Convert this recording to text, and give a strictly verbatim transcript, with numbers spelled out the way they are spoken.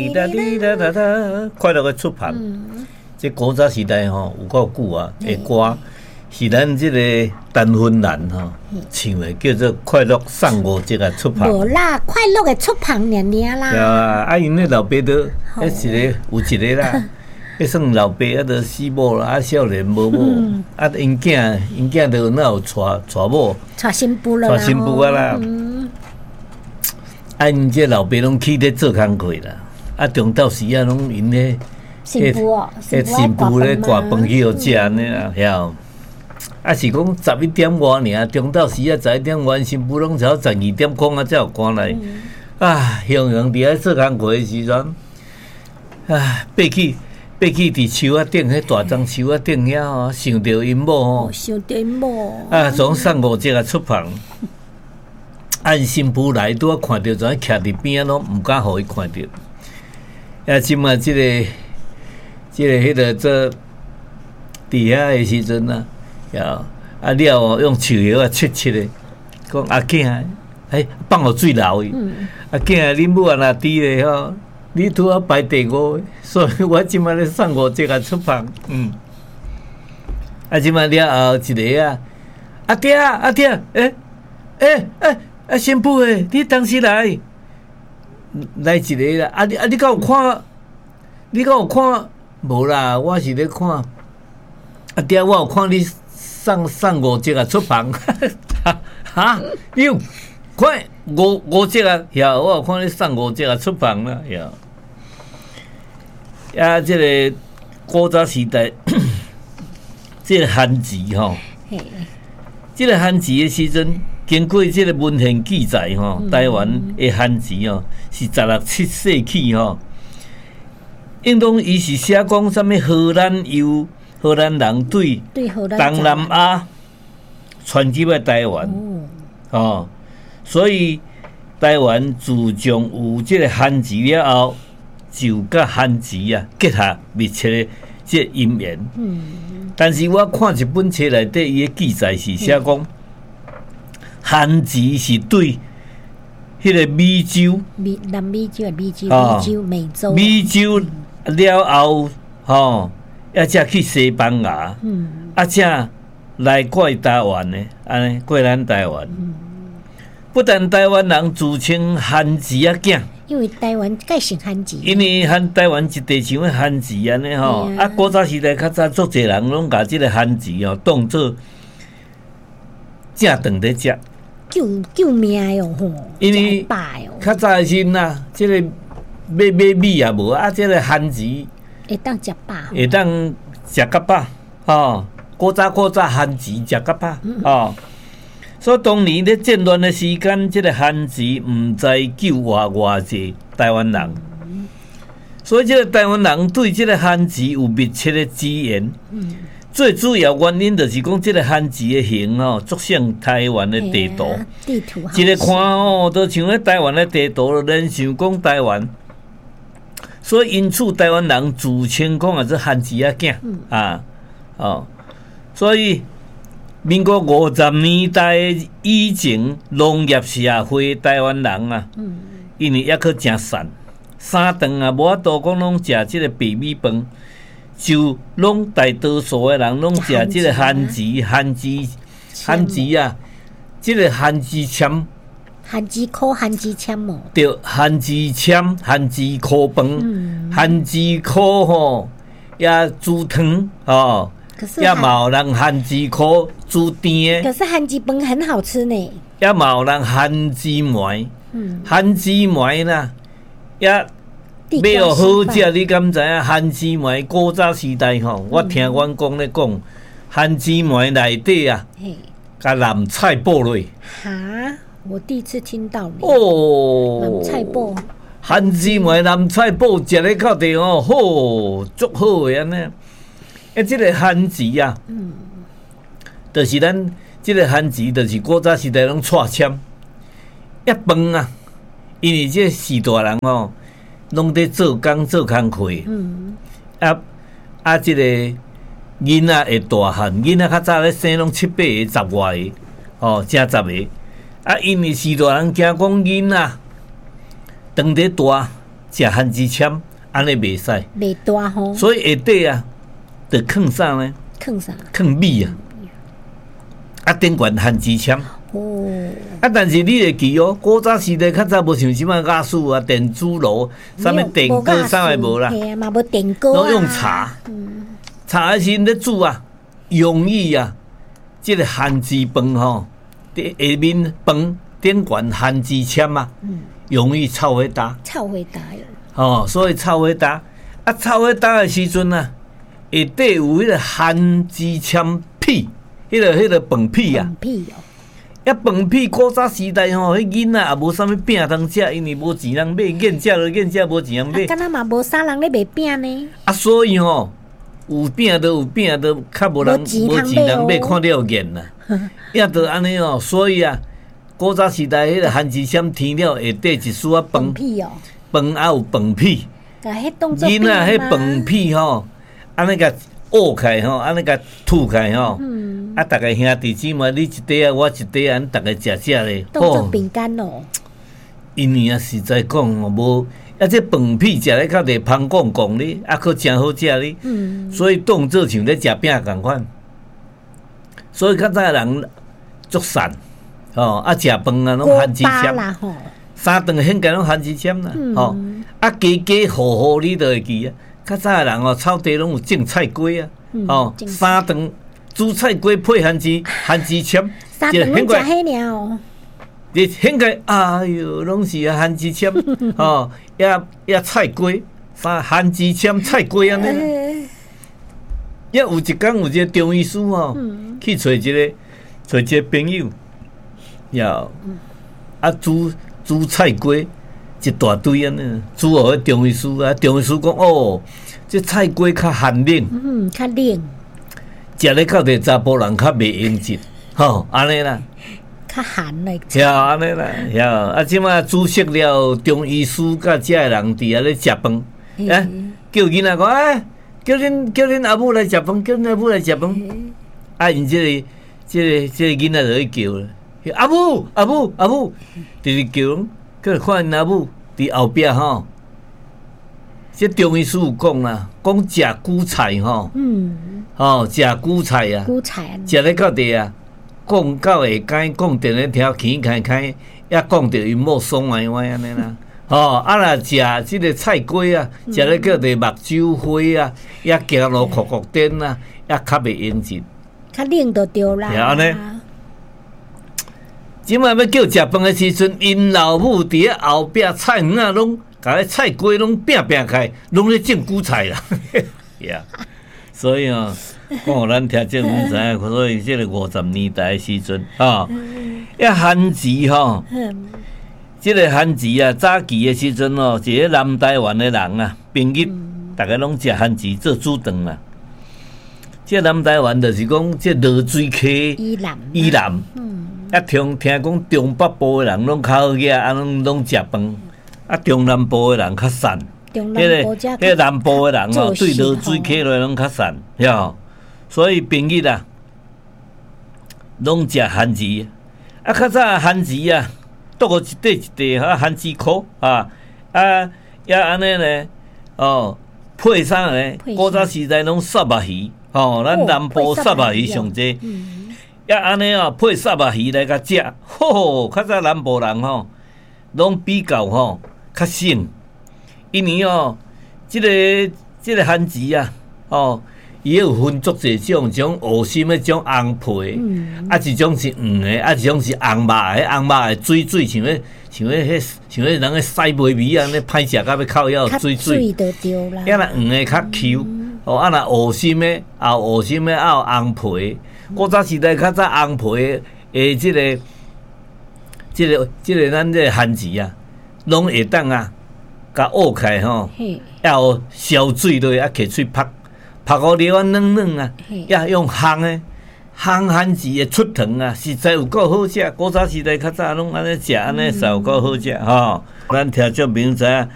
哒滴哒哒哒，快乐的出版。嗯、这古早时代吼有够久啊，的歌是咱这个陈芬兰吼唱的，叫做《快乐送五节》的出版。 无啦，快乐的出版尔尔啦。 啊，啊因那老爸都，迄一个有一个啦，迄算老爸啊，都死某啦，啊少年无某，啊因囝因囝都哪有娶娶某， 娶新妇了啦， 娶新妇啊啦。啊，因这老爸拢去咧做工课啦，啊，中昼时啊，拢因咧， 新妇哦， 迄新妇咧挂饭去互食安尼啦，晓？啊，是讲十一点外尔，中昼时啊，十一点外，新妇拢朝十二点钟啊才有赶来。嗯、啊，雄雄伫咧做工课的时阵，啊，爬起爬起伫树仔顶，迄大樟树仔顶遐吼，想着因某吼， 想着因某， 啊，从送五节啊出房。按新妇来，拄啊看到，就徛伫边仔拢毋敢互伊看到。啊，即马即个、即个、迄个做伫遐的时阵啊，呀，啊了后用树叶啊切切的，讲阿囝，哎，放互水流伊。嗯、阿囝，恁母啊若伫咧吼，你拄啊排第五，所以我即马咧送五节啊出房。嗯。啊，即马了后一个啊，阿爹阿爹，诶诶诶。啊，新妇诶，你当时来，来一个啦。啊，你啊，你敢有看？你敢有看？无啦，我是咧看。啊，爹，我有看你送送五节啊出房。哈，你有看五五节啊？呀，我有看你送五节啊出房啦。呀，啊，这个古早时代，这个汉字吼，这个汉字的时阵。经过这个文献记载吼，台湾的汉字哦是十六七世纪吼，应当伊是写讲什么荷兰游荷兰人对东南亚传入来台湾哦，所以台湾自从有这个汉字了后，就甲汉字啊结合密切的这因缘。嗯，但是我看一本册内底伊的记载是写讲。汉字是对迄个美洲， 美南美洲啊，美洲、美洲、美洲、 美洲了后，吼，啊，才去西班牙，嗯，啊，才来过台湾呢，安尼过咱台湾。嗯、不但台湾人自称汉字啊囝， 因为台湾改成汉字， 因为汉台湾一地像汉字安尼吼，啊，古早时代较早足侪人拢把即个汉字哦当做正当咧食。 救救命哟吼！ 因为较早的时呐，即个买买米也无啊，即个汉字会当食饱， 会当食较饱吼。古早古早汉字食较饱吼，所以当年咧战乱的时间，即个汉字毋知救活偌济台湾人，所以即个台湾人对即个汉字有密切的资源。嗯最主要原因就是讲，这个汉字的形哦，足像台湾的地图。啊、 地图一个看哦，都像咧台湾的地图，联想讲台湾。所以因此，台湾人自称讲也是汉字仔囝、嗯、啊，哦，所以民国五十年代以前，农业社会台湾人啊，嗯、因为抑可真瘦，三顿啊无法度讲拢食即个白米饭。就拢大多数的人拢食即个汉字、汉字、汉字啊，即个汉字签， 汉字课、汉字签哦。 对，汉字签、汉字课本、嗯、汉字课吼，也煮汤哦，也嘛有人汉字课煮甜的。可是汉字饭很好吃呢。 也嘛有人汉字糜，嗯、汉字糜啦，也。要好食，你敢知影？汉字糜古早时代吼，嗯、我听阮讲咧讲，汉字糜内底啊，甲南菜脯类。 哈，我第一次听到呢。 哦， 南菜脯。 汉字糜南菜脯食咧到底哦，好，足好诶安尼。诶，即个汉字啊，嗯，就是咱即个汉字，就是古早时代拢串签一饭啊，因为这时大人哦。拢在做工做工课，嗯，啊啊，即、这个囡仔会大汉，囡仔较早咧生拢七八个、十外个，哦，正十个。啊，因为时大人惊讲囡仔长得大， 食番薯签，安尼袂使， 袂大吼， 所以下底啊，就放啥呢？ 放啥？ 放米啊，啊顶悬番薯签。 哦， 啊，但是你会记哦，古早时代较早无像即摆雅士啊、电子炉、啥物电锅啥个无啦， 嘿啊，嘛无电锅拢用茶。茶的时阵咧煮啊，容易啊，即、这个番薯饭吼，伫下面饭顶悬番薯签啊，容易臭火焦。 臭火焦哟。 哦，所以臭火焦。啊，臭火焦的时阵啊，下底有迄个番薯签片，迄、那个迄、那个饭片啊。 饭片哦。 啊，饭片古早时代吼，迄囡仔也无啥物饼通食，因为无钱通买，燕食就燕食，无钱通买。 啊，敢若嘛无啥人咧卖饼呢。 啊，所以吼，有饼都有饼，都较无人无钱通买，看了厌啦。也都安尼哦，所以啊，古早时代迄个番薯签填了下底一丝啊饭片哦， 饭还有饭片。 甲迄当做囡仔迄饭片吼，安尼甲挖开吼，安尼甲吐开吼。啊，逐个兄弟姊妹，你一块啊，我一块啊，逐个食食咧。 当做饼干哦。 因为啊，实在讲哦，无啊，这饭片食咧较袂芳讲讲咧，啊，佫真好食咧。嗯。所以当做像咧食饼共款。所以较早人足瘦，吼啊，食饭啊，拢番薯签啦，吼。三顿现间拢番薯签啦，吼、嗯。啊，家家户户你都会记啊。较早诶人哦，草地拢有种菜瓜啊，吼、嗯，三顿。煮菜瓜配番薯，番薯签， 三顿拢食迄尔哦。 你现个哎哟，拢是番薯签，哦，也也菜瓜，番番薯签菜瓜安尼。也有一天有一个中医师吼，嗯、去找一个找一个朋友，要啊煮煮菜瓜一大堆安尼，煮互迄中医师啊，中医师讲哦，这菜瓜较寒冷， 嗯，较冷。 食咧到底查甫人较袂应节，吼安尼啦， 较寒嘞。 呀安尼啦，呀啊！即马煮熟了，中医师甲遮个人伫遐咧食饭，啊，叫囡仔讲啊，叫恁叫恁阿母来食饭，叫恁阿母来食饭。啊，因即个即个即个囡仔就去叫了，阿母阿母阿母，直直叫，叫看因阿母伫后壁吼。即中医师有讲啦，讲食韭菜吼，嗯，吼食韭菜啊， 韭菜食咧到底啊，讲到下间讲电咧条轻开开，也讲着因某爽歪歪安尼啦，吼啊若食即个菜瓜啊，食咧到底目睭花啊，也行路酷酷颠啊，也较袂应节， 较冷就对啦。 安尼，即摆要叫食饭诶时阵，因老母伫咧后壁菜园啊拢。甲迄菜瓜拢拼拼开，拢咧种韭菜啦，呀！所以哦，讲互咱听众唔知影，所以即个五十年代诶时阵，吼，一番薯吼，即个番薯啊，早期诶时阵哦，一个南台湾诶人啊，平日逐个拢食番薯做煮饭啦。即南台湾就是讲，即落水溪以南， 以南，啊，听听讲中北部诶人拢较好个，啊，拢拢食饭。啊，中南部诶人较瘦，迄个迄个南部诶人哦，对落水溪落拢较瘦，晓，所以平日啊，拢食番薯。啊，较早番薯啊，剁个一块一块啊，番薯壳啊，啊，也安尼咧，哦，配啥咧？古早时代拢沙目鱼，哦，咱南部沙目鱼上济，也安尼哦，配沙目鱼来甲食，吼，较早南部人吼，拢比较吼。较省，因为哦，即、这个即、这个番薯啊，哦，伊有分足侪种，一种乌心的，一种红皮，嗯、啊，一种是黄的，啊，一种是红肉的，红肉的水水像迄像迄迄像迄人个西梅味安尼歹食，到要靠腰水水，啊，那黄的较 Q， 哦，啊，那乌心的，也有乌心的，也有红皮。古早时代较早红皮的，即、这个即、这个即、这个咱这个番薯啊。拢会当啊，甲挖开吼，要有烧水落，啊，摕水拍，拍互了啊软软啊，也用烘诶，烘番薯会出糖啊，实在有够好食。古早时代较早拢安尼食，安尼才有够好食吼。咱听众朋友知影。